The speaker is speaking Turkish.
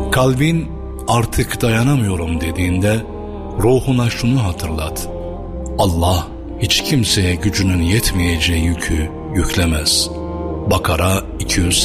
Kalbin artık dayanamıyorum dediğinde ruhuna şunu hatırlat: Allah hiç kimseye gücünün yetmeyeceği yükü yüklemez. Bakara 200